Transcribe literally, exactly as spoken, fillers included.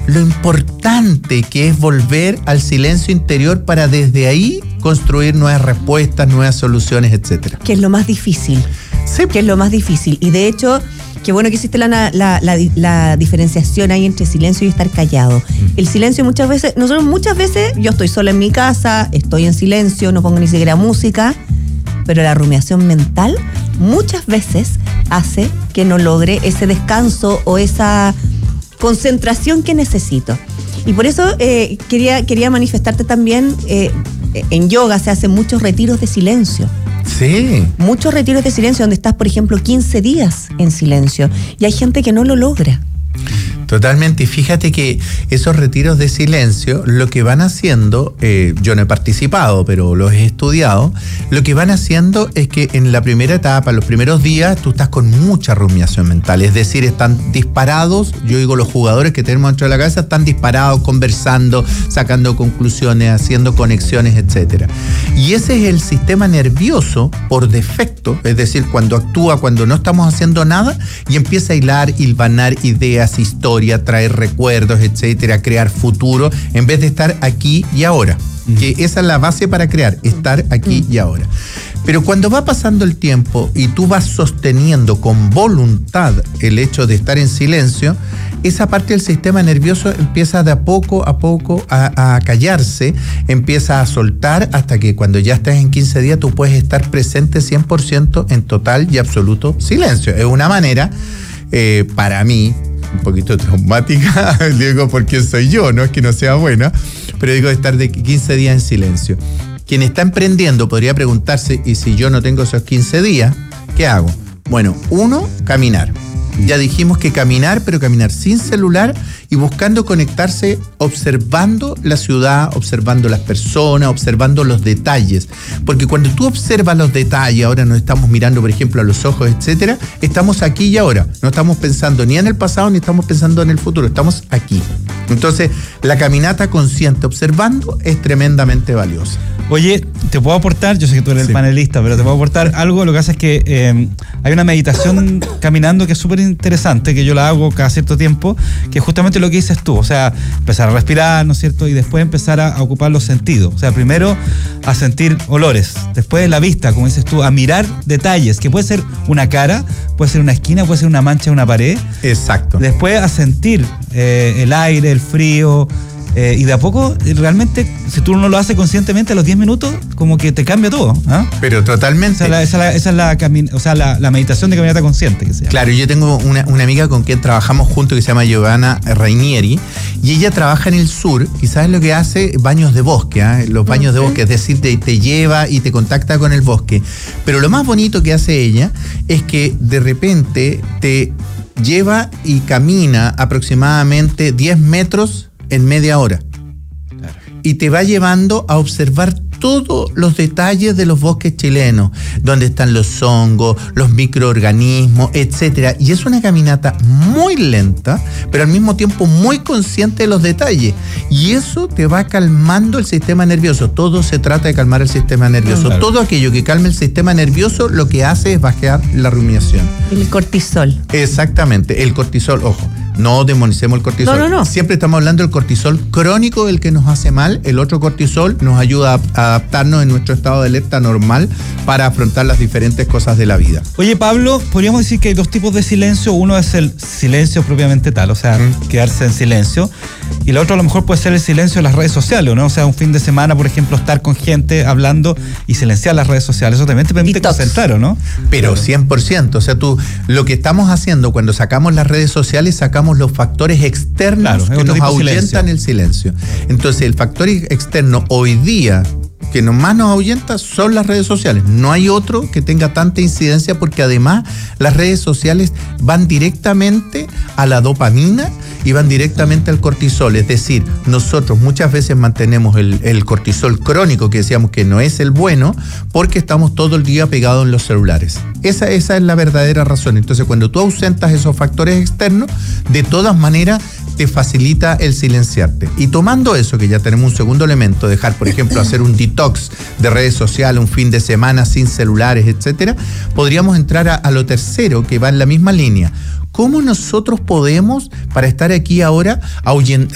lo importante que es volver al silencio interior para desde ahí construir nuevas respuestas, nuevas soluciones, etcétera. Que es lo más difícil. Sí. Que es lo más difícil. Y de hecho, qué bueno que hiciste la, la, la, la diferenciación ahí entre silencio y estar callado. Mm. El silencio muchas veces, nosotros muchas veces, yo estoy sola en mi casa, estoy en silencio, no pongo ni siquiera música, pero la rumiación mental muchas veces hace que no logre ese descanso o esa concentración que necesito. Y por eso eh, quería, quería manifestarte también, eh, en yoga se hacen muchos retiros de silencio. Sí. Muchos retiros de silencio donde estás, por ejemplo, quince días en silencio. Y hay gente que no lo logra. Totalmente, y fíjate que esos retiros de silencio, lo que van haciendo, eh, yo no he participado, pero los he estudiado, lo que van haciendo es que en la primera etapa, los primeros días, tú estás con mucha rumiación mental, es decir, están disparados, yo digo los jugadores que tenemos dentro de la cabeza, están disparados, conversando, sacando conclusiones, haciendo conexiones, etcétera. Y ese es el sistema nervioso por defecto, es decir, cuando actúa, cuando no estamos haciendo nada, y empieza a hilar, hilvanar ideas, historias, traer recuerdos, etcétera, crear futuro, en vez de estar aquí y ahora. Mm. Que esa es la base para crear, estar aquí mm. y ahora. Pero cuando va pasando el tiempo y tú vas sosteniendo con voluntad el hecho de estar en silencio, esa parte del sistema nervioso empieza de a poco a poco a, a callarse, empieza a soltar hasta que cuando ya estás en quince días tú puedes estar presente cien por ciento en total y absoluto silencio. Es una manera, eh, para mí, un poquito traumática, digo porque soy yo, no es que no sea buena, pero digo estar de quince días en silencio. Quien está emprendiendo podría preguntarse, ¿y si yo no tengo esos quince días, qué hago? Bueno, uno, caminar. Ya dijimos que caminar, pero caminar sin celular y buscando conectarse, observando la ciudad, observando las personas, observando los detalles. Porque cuando tú observas los detalles, ahora nos estamos mirando, por ejemplo, a los ojos, etcétera, estamos aquí y ahora. No estamos pensando ni en el pasado ni estamos pensando en el futuro, estamos aquí. Entonces, la caminata consciente, observando, es tremendamente valiosa. Oye, te puedo aportar, yo sé que tú eres sí. el panelista, pero te puedo aportar algo. Lo que pasa es que eh, hay una meditación caminando que es súper interesante, que yo la hago cada cierto tiempo, que es justamente lo que dices tú, o sea, empezar a respirar, ¿no es cierto? Y después empezar a, a ocupar los sentidos. O sea, primero a sentir olores, después la vista, como dices tú, a mirar detalles, que puede ser una cara, puede ser una esquina, puede ser una mancha en una pared. Exacto. Después a sentir eh, el aire, el frío. Eh, y de a poco, realmente, si tú no lo haces conscientemente, a los diez minutos, como que te cambia todo. ¿eh? Pero totalmente. Esa es, la, esa es, la, esa es la, camin- o sea, la, la meditación de caminata consciente que se llama. Claro, yo tengo una, una amiga con quien trabajamos juntos que se llama Giovanna Rainieri, y ella trabaja en el sur, y ¿sabes lo que hace? Baños de bosque, ¿eh? Los baños okay. de bosque, es decir, te, te lleva y te contacta con el bosque. Pero lo más bonito que hace ella es que de repente te lleva y camina aproximadamente diez metros en media hora. Claro. Y te va llevando a observar todos los detalles de los bosques chilenos, donde están los hongos, los microorganismos, etcétera. Y es una caminata muy lenta, pero al mismo tiempo muy consciente de los detalles. Y eso te va calmando el sistema nervioso. Todo se trata de calmar el sistema nervioso. Claro. Todo aquello que calme el sistema nervioso lo que hace es bajar la rumiación. El cortisol. Exactamente, el cortisol, ojo. No demonicemos el cortisol. No, no, no. Siempre estamos hablando del cortisol crónico, el que nos hace mal. El otro cortisol nos ayuda a adaptarnos en nuestro estado de alerta normal para afrontar las diferentes cosas de la vida. Oye, Pablo, podríamos decir que hay dos tipos de silencio. Uno es el silencio propiamente tal, o sea, mm. quedarse en silencio. Y el otro a lo mejor puede ser el silencio de las redes sociales, ¿no? O sea, un fin de semana, por ejemplo, estar con gente hablando y silenciar las redes sociales. Eso también te permite Detox. concentrar, ¿no? Pero cien por ciento. O sea, tú, lo que estamos haciendo cuando sacamos las redes sociales, sacamos los factores externos claro, que nos ahuyentan el silencio. Entonces, el factor externo hoy día que más nos ahuyenta son las redes sociales. No hay otro que tenga tanta incidencia porque además las redes sociales van directamente a la dopamina y van directamente al cortisol. Es decir, nosotros muchas veces mantenemos el, el cortisol crónico, que decíamos que no es el bueno, porque estamos todo el día pegados en los celulares. Esa, esa es la verdadera razón. Entonces, cuando tú ausentas esos factores externos, de todas maneras te facilita el silenciarte. Y tomando eso, que ya tenemos un segundo elemento, dejar, por ejemplo, hacer un detox de redes sociales, un fin de semana sin celulares, etcétera, podríamos entrar a, a lo tercero, que va en la misma línea. ¿Cómo nosotros podemos, para estar aquí ahora, ahuyentar